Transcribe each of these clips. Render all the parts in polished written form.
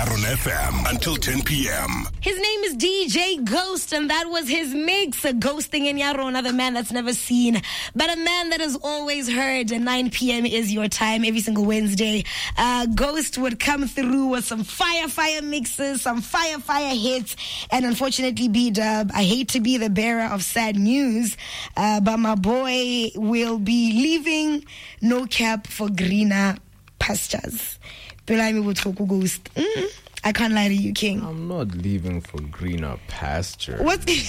Yaron FM until 10 p.m. His name is DJ Ghost, and that was his mix. Ghosting in Yarona, the man that's never seen, but a man that has always heard. 9 p.m. is your time every single Wednesday. Ghost would come through with some fire mixes, some fire hits, and unfortunately, B-Dub, I hate to be the bearer of sad news, but my boy will be leaving No Cap for greener pastures. Ghost. I can't lie to you, King. I'm not leaving for greener pasture. What? We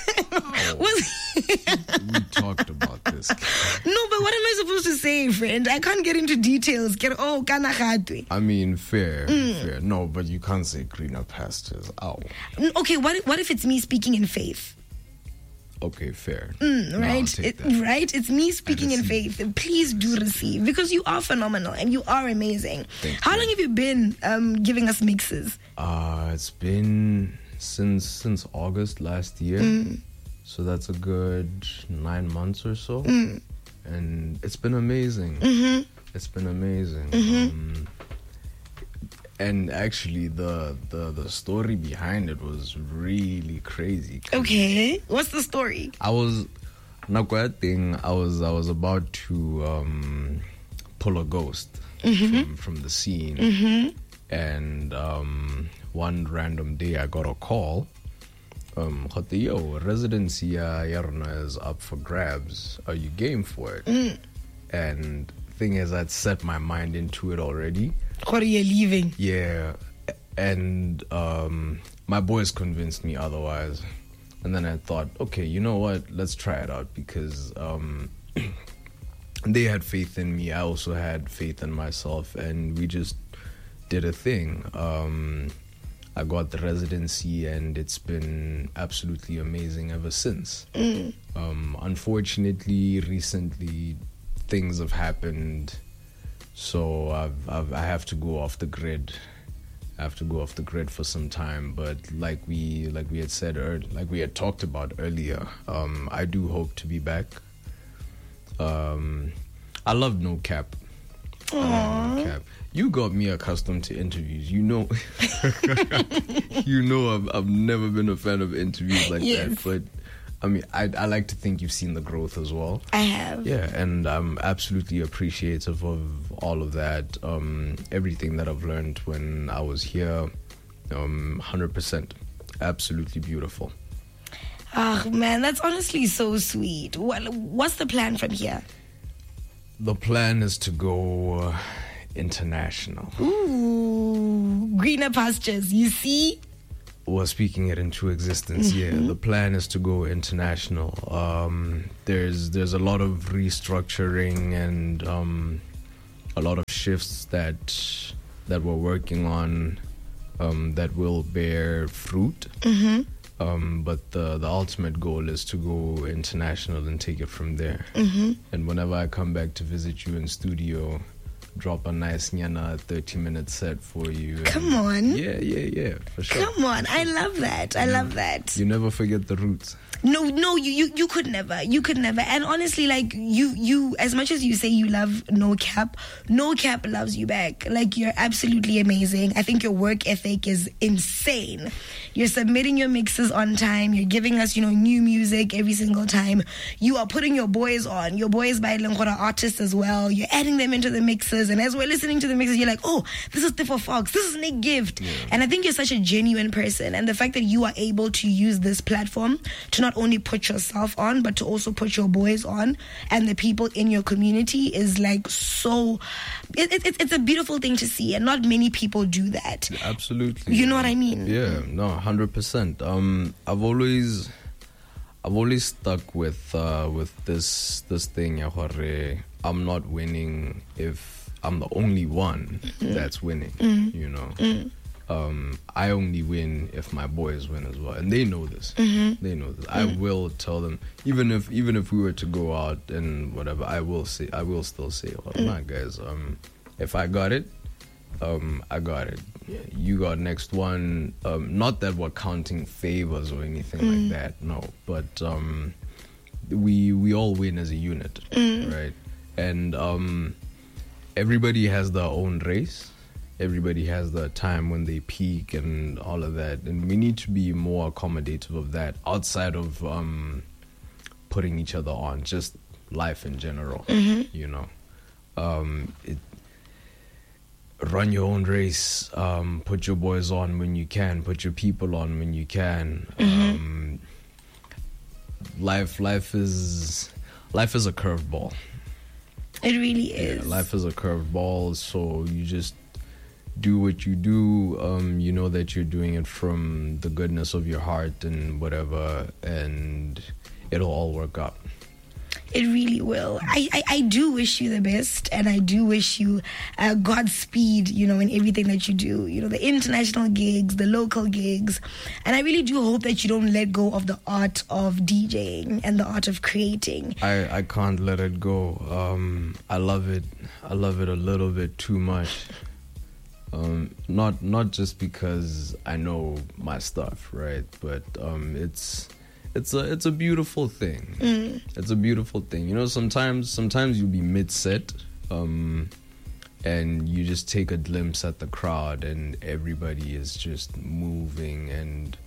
talked about this. No, but what am I supposed to say, friend? I can't get into details. I mean, fair. No, but you can't say greener pastures. Ow. Okay, what if it's me speaking in faith? Okay, fair. Right? Right? It's me speaking in faith. Please do receive, because you are phenomenal and you are amazing. How long have you been giving us mixes? It's been since August last year. So that's a good 9 months or so. And it's been amazing. It's been amazing. And actually, the story behind it was really crazy. Okay, what's the story? I was about to pull a ghost from the scene, and one random day I got a call. Residency Yarona is up for grabs. Are you game for it? And thing is, I'd set my mind into it already. What are you leaving? Yeah, and my boys convinced me otherwise. And then I thought, okay, you know what? Let's try it out, because they had faith in me. I also had faith in myself, and we just did a thing. I got the residency, and it's been absolutely amazing ever since. Unfortunately, recently, things have happened. So I have to go off the grid. I have to go off the grid for some time. But like we had said earlier, like we had talked about earlier, I do hope to be back. I love No Cap. No Cap. You got me accustomed to interviews. You know, I've never been a fan of interviews like that. But I mean, I like to think you've seen the growth as well. I have. Yeah, and I'm absolutely appreciative of all of that. Everything that I've learned when I was here, 100%. Absolutely beautiful. Oh, man, that's honestly so sweet. What's the plan from here? The plan is to go international. Ooh, greener pastures, you see? Well, speaking it into existence, the plan is to go international. There's a lot of restructuring and a lot of shifts that we're working on that will bear fruit. But the ultimate goal is to go international and take it from there. And whenever I come back to visit you in studio, drop a nice 30-minute set for you. Come on. Yeah, for sure. Come on. I love that. I love that. You never forget the roots. No, you could never. You could never. And honestly, like, you as much as you say you love No Cap loves you back. Like, you're absolutely amazing. I think your work ethic is insane. You're submitting your mixes on time. You're giving us, new music every single time. You are putting your boys on. Your boys by Lengora artists as well. You're adding them into the mixes. And as we're listening to the mixes, you're like, oh, this is Stiffer Fox. This is Nick Gift. Yeah. And I think you're such a genuine person. And the fact that you are able to use this platform to not only put yourself on, but to also put your boys on and the people in your community is like so... It's a beautiful thing to see. And not many people do that. Absolutely. You know what I mean? Yeah, no, 100%. I've always stuck with this thing. I'm not winning if I'm the only one that's winning. I only win if my boys win as well, and they know this. They know this. I will tell them, even if we were to go out and whatever, I will still say, well, my guys, if I got it, I got it. You got next one. Not that we're counting favors or anything like that, no. But we all win as a unit, right? And everybody has their own race, everybody has the time when they peak and all of that, and we need to be more accommodative of that outside of putting each other on, just life in general. You know, run your own race, put your boys on when you can, put your people on when you can. Life is a curveball. It really is. Yeah, life is a curveball, so you just do what you do. You know that you're doing it from the goodness of your heart and whatever, and it'll all work out. It really will. I do wish you the best, and I do wish you Godspeed, you know, in everything that you do. You know, the international gigs, the local gigs. And I really do hope that you don't let go of the art of DJing and the art of creating. I can't let it go. I love it. I love it a little bit too much. Not just because I know my stuff, right? But it's a beautiful thing. It's a beautiful thing. You know, sometimes you'll be mid-set, and you just take a glimpse at the crowd, and everybody is just moving and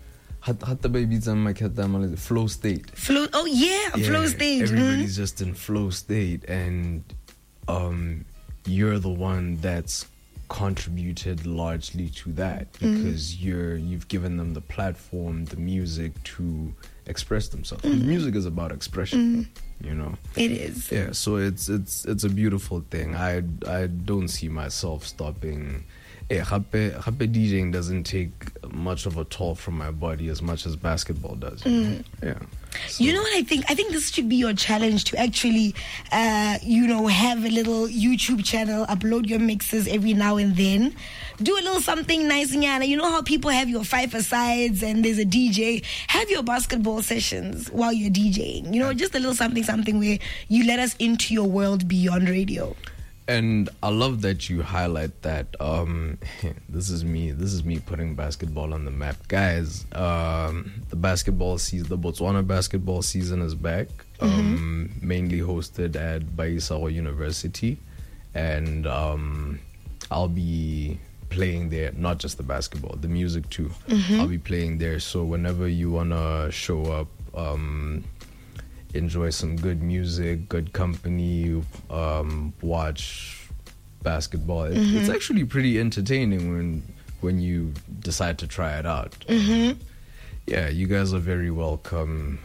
flow state. Flow state. Everybody's just in flow state, and you're the one that's contributed largely to that because you've given them the platform, the music to express themselves. Music is about expression, you know. It is. Yeah, so it's a beautiful thing. I don't see myself stopping. Hape DJing doesn't take much of a toll from my body as much as basketball does. Yeah. So. You know what I think? I think this should be your challenge to actually, you know, have a little YouTube channel, upload your mixes every now and then. Do a little something nice, Nyana. You know how people have your five-a-sides and there's a DJ? Have your basketball sessions while you're DJing. You know, just a little something where you let us into your world beyond radio. And I love that you highlight that. This is me putting basketball on the map, guys. The Botswana basketball season is back. Mainly hosted at Baisago University, and I'll be playing there. Not just the basketball, the music too. I'll be playing there. So whenever you wanna show up, enjoy some good music, good company, watch basketball. It's actually pretty entertaining when you decide to try it out. Yeah, you guys are very welcome.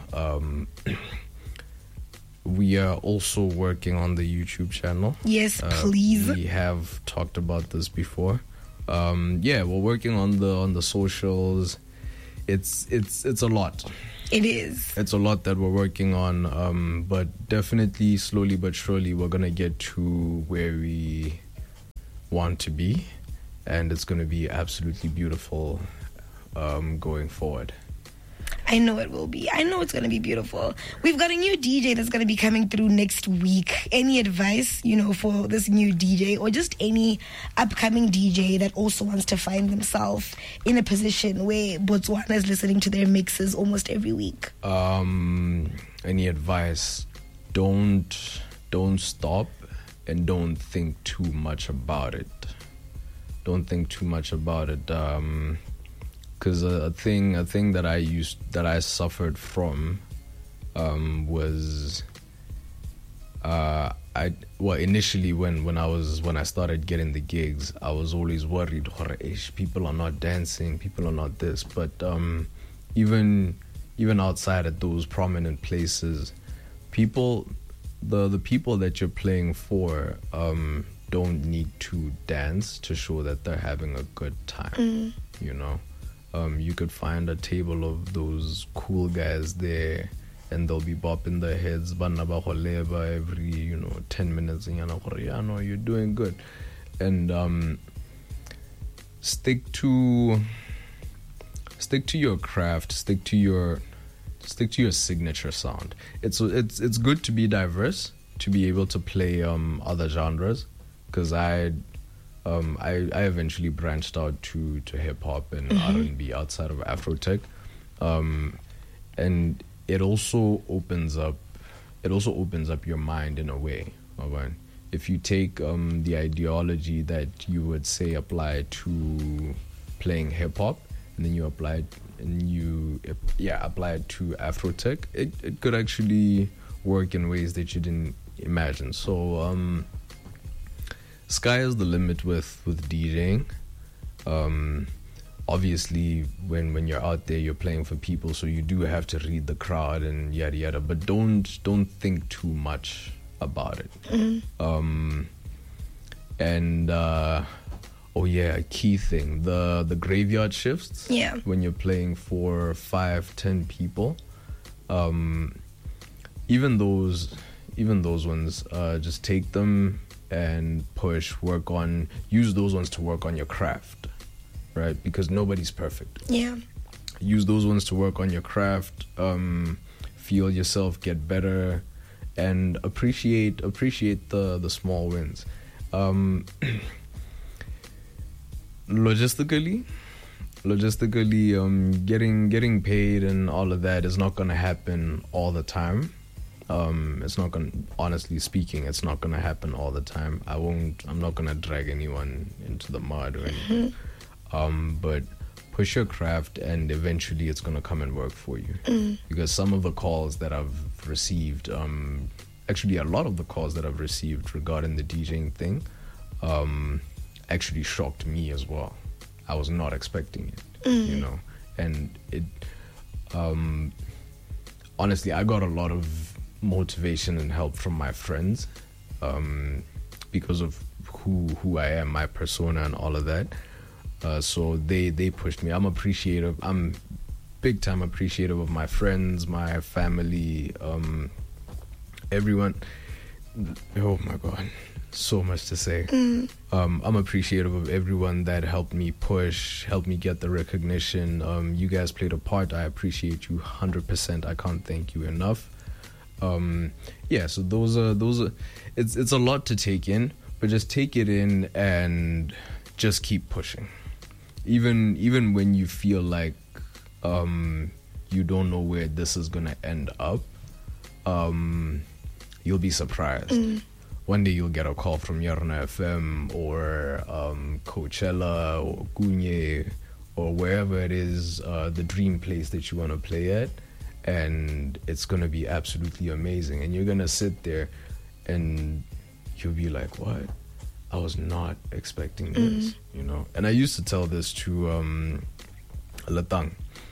We are also working on the YouTube channel. Yes, please. We have talked about this before. Yeah, we're working on the socials. It's a lot. It is. It's a lot that we're working on, but definitely slowly but surely we're gonna get to where we want to be, and it's gonna be absolutely beautiful going forward. I know it will be. I know it's going to be beautiful. We've got a new DJ that's going to be coming through next week. Any advice, you know, for this new DJ or just any upcoming DJ that also wants to find themselves in a position where Botswana is listening to their mixes almost every week? Any advice? Don't stop and don't think too much about it. Don't think too much about it. Because a thing that I suffered from was initially when I started getting the gigs, I was always worried, people are not dancing, people are not this, but even outside at those prominent places, the people that you're playing for don't need to dance to show that they're having a good time. You know. You could find a table of those cool guys there, and they'll be bopping their heads every 10 minutes, and you're doing good. And stick to your craft, stick to your signature sound. It's good to be diverse, to be able to play other genres, because I eventually branched out to hip hop and R&B outside of Afrotech, and it also opens up your mind in a way. if you take the ideology that you would say apply to playing hip hop, and then you apply it apply it to Afrotech, it could actually work in ways that you didn't imagine. So sky is the limit with DJing. Obviously when you're out there, you're playing for people, so you do have to read the crowd and yada yada, but don't think too much about it. A key thing, the graveyard shifts. Yeah. When you're playing for 5-10 people, even those ones, just take them and use those ones to work on your craft, right? Because nobody's perfect. Yeah. Use those ones to work on your craft, feel yourself get better, and appreciate the small wins. Logistically, getting paid and all of that is not gonna happen all the time. Honestly speaking, it's not gonna happen all the time. I'm not gonna drag anyone into the mud or anything. But push your craft, and eventually it's gonna come and work for you. Because some of the calls that I've received, actually a lot of the calls that I've received regarding the DJing thing, actually shocked me as well. I was not expecting it, you know. And it, honestly, I got a lot of motivation and help from my friends, because of who I am, my persona and all of that. So they pushed me. I'm big time appreciative of my friends, my family, everyone. Oh my God, so much to say. I'm appreciative of everyone that helped me push, helped me get the recognition. You guys played a part. I appreciate you 100%. I can't thank you enough. So those are it's a lot to take in, but just take it in and just keep pushing. Even when you feel like you don't know where this is gonna end up, you'll be surprised. One day you'll get a call from Yarna FM or Coachella or Gunye or wherever it is, the dream place that you want to play at, and it's going to be absolutely amazing. And you're going to sit there and you'll be like, what? I was not expecting this, you know? And I used to tell this to Latang.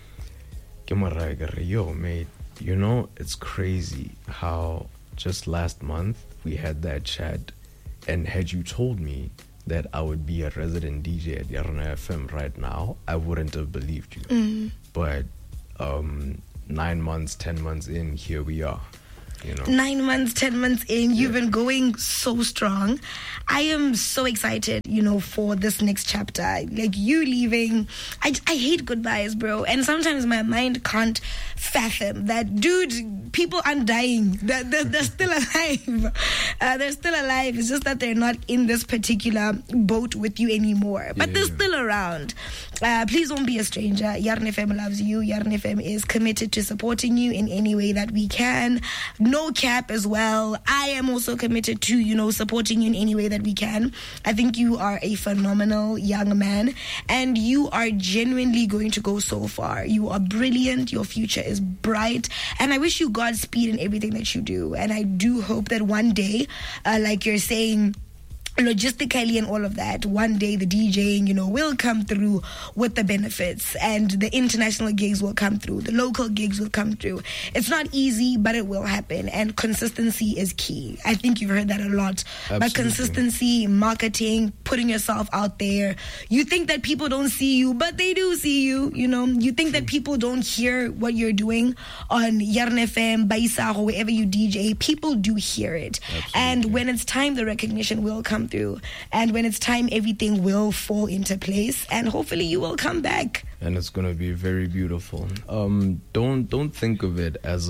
Yo, mate, you know, it's crazy how just last month we had that chat, and had you told me that I would be a resident DJ at Yarna FM right now, I wouldn't have believed you. But 9 months, 10 months in, here we are. You know? 9 months, 10 months in, you've been going so strong. I am so excited, you know, for this next chapter. Like, you leaving, I hate goodbyes, bro. And sometimes my mind can't fathom that, dude, people aren't dying. They're still alive. They're still alive. It's just that they're not in this particular boat with you anymore. But they're still around. Please don't be a stranger. Yarn FM loves you. Yarn FM is committed to supporting you in any way that we can. No cap as well. I am also committed to, you know, supporting you in any way that we can. I think you are a phenomenal young man, and you are genuinely going to go so far. You are brilliant. Your future is bright, and I wish you Godspeed in everything that you do. And I do hope that one day, like you're saying, logistically and all of that, one day the DJing, you know, will come through with the benefits, and the international gigs will come through, the local gigs will come through. It's not easy, but it will happen, and consistency is key. I think you've heard that a lot. Absolutely. But consistency, marketing, putting yourself out there. You think that people don't see you, but they do see you, you know. You think that people don't hear what you're doing on Yarn FM, Baisa, or wherever you DJ. People do hear it. Absolutely. And when it's time, the recognition will come through, and when it's time, everything will fall into place, and hopefully you will come back, and it's going to be very beautiful. Don't think of it as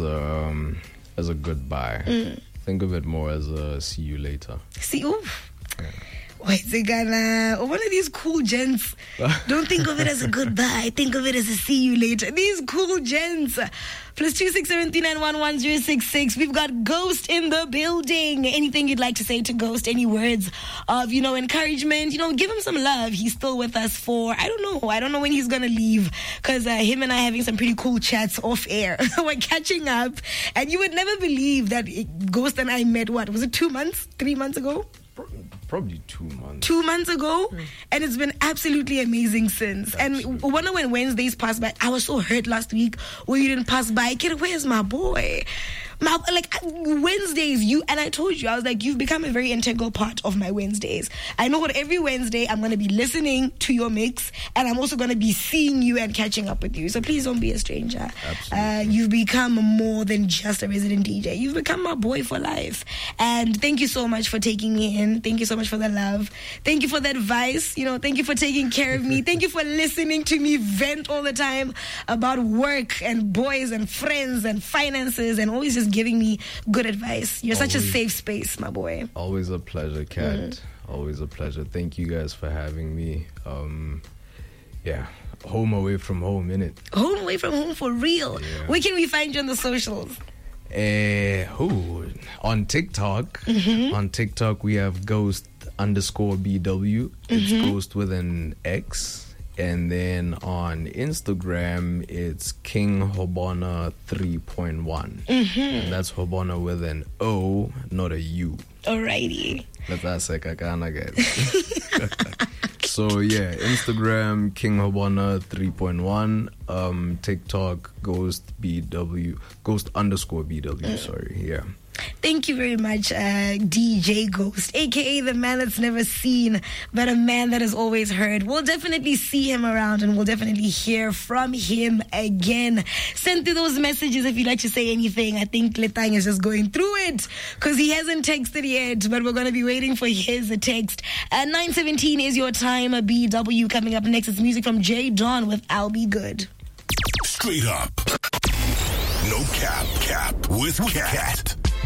a goodbye. Think of it more as a see you later. See, ooh. Yeah. Wait, or one of these cool gents. Don't think of it as a goodbye. Think of it as a see you later. These cool gents. +26739111066. We've got Ghost in the building. Anything you'd like to say to Ghost? Any words of, encouragement? Give him some love. He's still with us for, I don't know when he's going to leave, because him and I are having some pretty cool chats off air. We're catching up. And you would never believe that Ghost and I met, what, was it 2 months? 3 months ago? Probably 2 months. 2 months ago, and it's been absolutely amazing since. Absolutely. And wonder when Wednesdays passed by. I was so hurt last week when you didn't pass by. Kid, where's my boy? Wednesdays, and I told you, I was like, you've become a very integral part of my Wednesdays. I know what every Wednesday I'm going to be listening to your mix, and I'm also going to be seeing you and catching up with you. So please don't be a stranger. Absolutely. You've become more than just a resident DJ. You've become my boy for life. And thank you so much for taking me in. Thank you so much for the love. Thank you for the advice. Thank you for taking care of me. Thank you for listening to me vent all the time about work and boys and friends and finances, and always just giving me good advice. You're such a safe space, my boy. Always a pleasure, Kat. Always a pleasure. Thank you guys for having me. Home away from home, innit? Home away from home for real. Yeah. Where can we find you on the socials? On TikTok. On TikTok we have Ghost_BW. It's Ghost with an X. And then on Instagram, it's King Hobona 3.1. And that's Hobona with an O, not a U. Alrighty. That's like a kind of guys. So yeah, Instagram, King Hobona 3.1. TikTok, Ghost_BW, sorry. Yeah. Thank you very much, DJ Ghost, aka the man that's never seen, but a man that has always heard. We'll definitely see him around, and we'll definitely hear from him again. Send through those messages if you'd like to say anything. I think Letang is just going through it because he hasn't texted yet, but we're going to be waiting for his text. 9:17 is your time. BW coming up next. It's music from J Dawn with I'll Be Good. Straight up. No cap with Kat.